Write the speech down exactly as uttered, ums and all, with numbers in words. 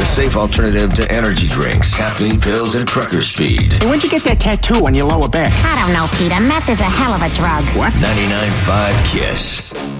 the safe alternative to energy drinks, caffeine pills, and trucker speed. Hey, when'd you get that tattoo on your lower back? I don't know, Peter. Meth is a hell of a drug. What? ninety-nine point five KISS.